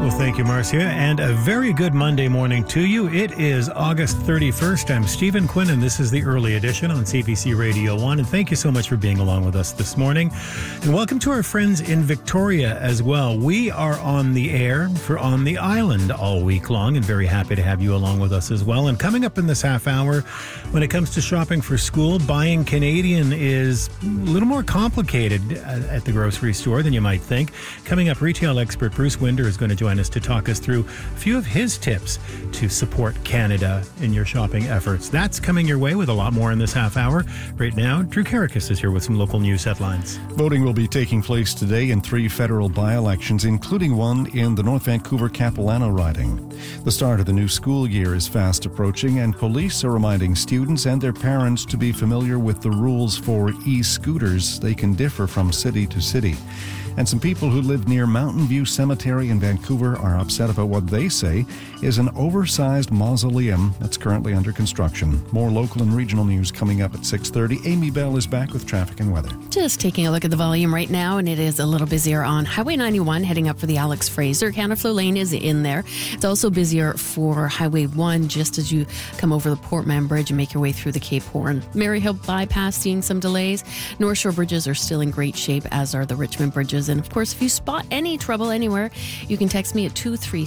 Well, thank you, Marcia, and a very good Monday morning to you. It is August 31st. I'm Stephen Quinn, and this is the early edition on CBC Radio 1. And thank you so much for being along with us this morning. And welcome to our friends in Victoria as well. We are on the air for On the Island all week long, and very happy to have you along with us as well. And coming up in this half hour, when it comes to shopping for school, buying Canadian is a little more complicated at the grocery store than you might think. Coming up, retail expert Bruce Winder is going to join us to talk us through a few of his tips to support Canada in your shopping efforts. That's coming your way with a lot more in this half hour. Right now, Drew Karakis is here with some local news headlines. Voting will be taking place today in 3 federal by-elections, including one in the North Vancouver Capilano riding. The start of the new school year is fast approaching, and police are reminding students and their parents to be familiar with the rules for e-scooters. They can differ from city to city. And some people who live near Mountain View Cemetery in Vancouver are upset about what they say is an oversized mausoleum that's currently under construction. More local and regional news coming up at 6:30. Amy Bell is back with traffic and weather. Just taking a look at the volume right now, and it is a little busier on Highway 91 heading up for the Alex Fraser. Counterflow Lane is in there. It's also busier for Highway 1 just as you come over the Portman Bridge and make your way through the Cape Horn. Maryhill Bypass seeing some delays. North Shore bridges are still in great shape, as are the Richmond bridges. And of course, if you spot any trouble anywhere, you can text me at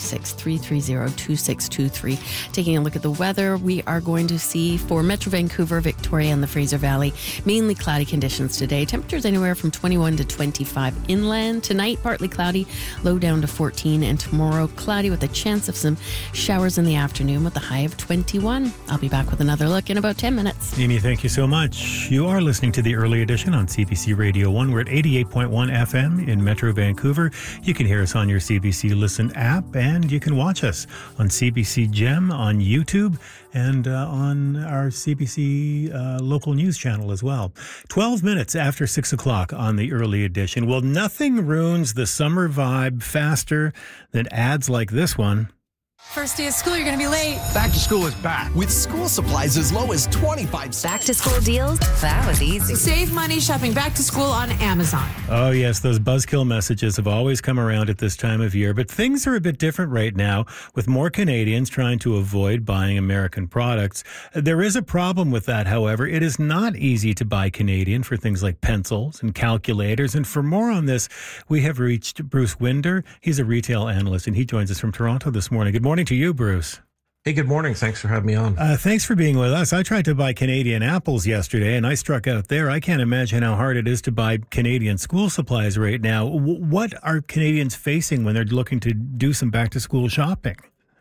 236-330-2623. Taking a look at the weather, we are going to see for Metro Vancouver, Victoria, and the Fraser Valley, mainly cloudy conditions today. Temperatures anywhere from 21 to 25 inland. Tonight, partly cloudy, low down to 14. And tomorrow, cloudy with a chance of some showers in the afternoon with a high of 21. I'll be back with another look in about 10 minutes. Amy, thank you so much. You are listening to the early edition on CBC Radio 1. We're at 88.1 FM in Metro Vancouver. You can hear us on your CBC Listen app, and you can watch us on CBC Gem on YouTube and on our CBC local news channel as well. 12 minutes after 6 o'clock on the early edition. Well, nothing ruins the summer vibe faster than ads like this one. First day of school, you're going to be late. Back to school is back with school supplies as low as 25 cents. Back to school deals? That was easy. Save money shopping back to school on Amazon. Oh, yes, those buzzkill messages have always come around at this time of year, but things are a bit different right now with more Canadians trying to avoid buying American products. There is a problem with that, however. It is not easy to buy Canadian for things like pencils and calculators, and for more on this, we have reached Bruce Winder. He's a retail analyst, and he joins us from Toronto this morning. Good morning to you, Bruce. Hey, good morning. Thanks for having me on. Thanks for being with us. I tried to buy Canadian apples yesterday, and I struck out there. I can't imagine how hard it is to buy Canadian school supplies right now. What are Canadians facing when they're looking to do some back-to-school shopping?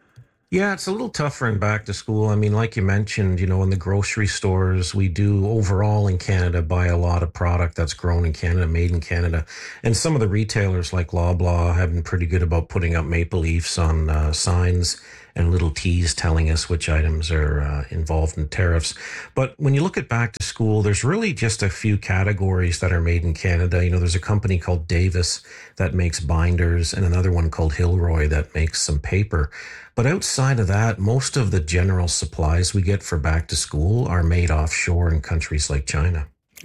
Yeah, it's a little tougher in back to school. I mean, like you mentioned, in the grocery stores, we do overall in Canada buy a lot of product that's grown in Canada, made in Canada. And some of the retailers like Loblaw have been pretty good about putting up maple leafs on signs and little T's telling us which items are involved in tariffs. But when you look at back to school, there's really just a few categories that are made in Canada. There's a company called Davis that makes binders and another one called Hilroy that makes some paper. But outside of that, most of the general supplies we get for back to school are made offshore in countries like China.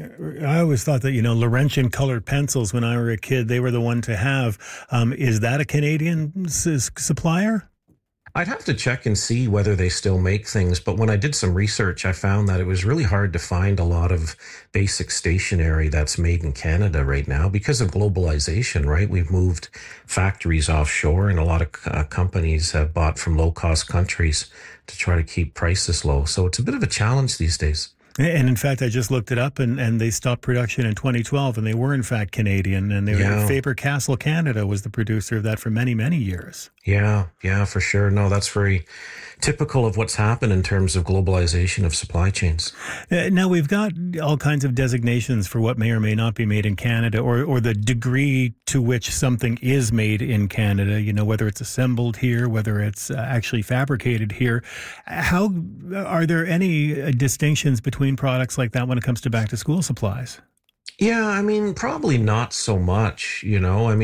I always thought that, Laurentian colored pencils, when I were a kid, they were the one to have. Is that a Canadian supplier? I'd have to check and see whether they still make things, but when I did some research, I found that it was really hard to find a lot of basic stationery that's made in Canada right now because of globalization, right? We've moved factories offshore, and a lot of companies have bought from low-cost countries to try to keep prices low. So it's a bit of a challenge these days. And in fact, I just looked it up, and they stopped production in 2012, and they were in fact Canadian, and they were Faber-Castell Canada was the producer of that for many, many years. Yeah, for sure. No, that's very typical of what's happened in terms of globalization of supply chains. Now, we've got all kinds of designations for what may or may not be made in Canada, or the degree to which something is made in Canada, whether it's assembled here, whether it's actually fabricated here. How are there any distinctions between products like that when it comes to back to school supplies? Yeah, I mean, probably not so much, you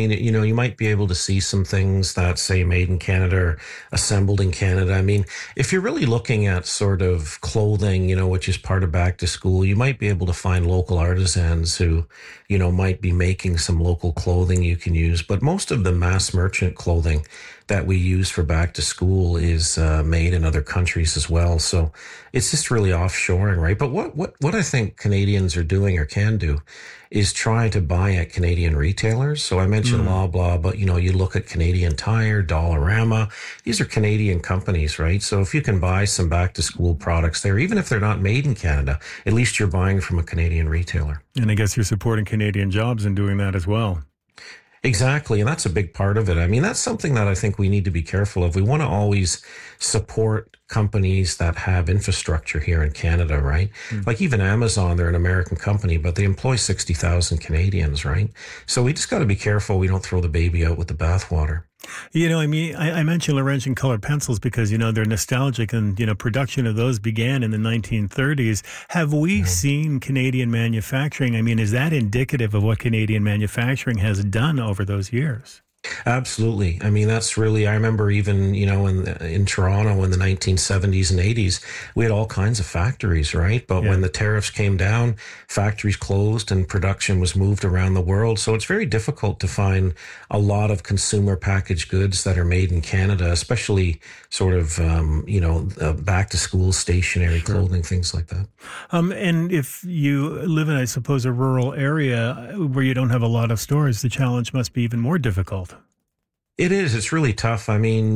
might be able to see some things that say made in Canada or assembled in Canada. I mean, if you're really looking at sort of clothing, which is part of back to school, you might be able to find local artisans who, might be making some local clothing you can use. But most of the mass merchant clothing that we use for back to school is made in other countries as well. So it's just really offshoring, right? But what I think Canadians are doing or can do is try to buy at Canadian retailers. So I mentioned Loblaw, but you look at Canadian Tire, Dollarama. These are Canadian companies, right? So if you can buy some back to school products there, even if they're not made in Canada, at least you're buying from a Canadian retailer. And I guess you're supporting Canadian jobs in doing that as well. Exactly. And that's a big part of it. I mean, that's something that I think we need to be careful of. We want to always support companies that have infrastructure here in Canada, right? Like even Amazon, they're an American company, but they employ 60,000 Canadians, right? So we just got to be careful we don't throw the baby out with the bathwater. I mean, I mentioned Laurentian colored pencils because, they're nostalgic and, production of those began in the 1930s. Have we seen Canadian manufacturing? I mean, is that indicative of what Canadian manufacturing has done over those years? Absolutely. I mean, that's really, I remember even, in Toronto in the 1970s and 80s, we had all kinds of factories, right? But when the tariffs came down, factories closed and production was moved around the world. So it's very difficult to find a lot of consumer packaged goods that are made in Canada, especially sort of, back to school stationery, clothing, things like that. And if you live in, I suppose, a rural area where you don't have a lot of stores, the challenge must be even more difficult. It is. It's really tough. I mean,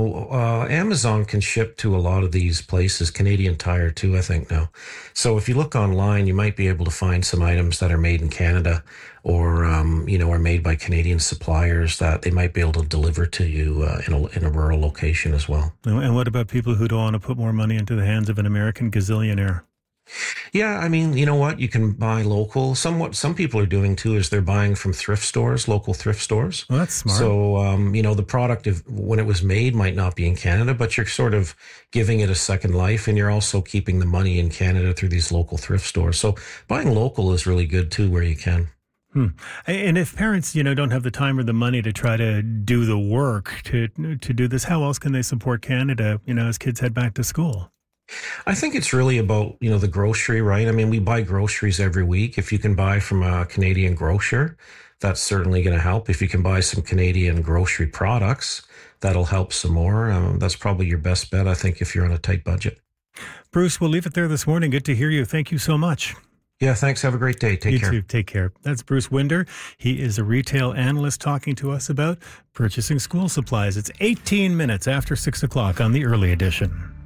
Amazon can ship to a lot of these places, Canadian Tire too, I think now. So if you look online, you might be able to find some items that are made in Canada or, are made by Canadian suppliers that they might be able to deliver to you in a rural location as well. And what about people who don't want to put more money into the hands of an American gazillionaire? Yeah, I mean, you know what? You can buy local. Some people are doing too is they're buying from thrift stores, local thrift stores. Well, that's smart. So, the product, when it was made, might not be in Canada, but you're sort of giving it a second life, and you're also keeping the money in Canada through these local thrift stores. So buying local is really good too, where you can. And if parents, don't have the time or the money to try to do the work to do this, how else can they support Canada, as kids head back to school? I think it's really about, the grocery, right? I mean, we buy groceries every week. If you can buy from a Canadian grocer, that's certainly going to help. If you can buy some Canadian grocery products, that'll help some more. That's probably your best bet, I think, if you're on a tight budget. Bruce, we'll leave it there this morning. Good to hear you. Thank you so much. Yeah, thanks. Have a great day. Take care. You too. Take care. That's Bruce Winder. He is a retail analyst talking to us about purchasing school supplies. It's 18 minutes after 6 o'clock on the Early Edition.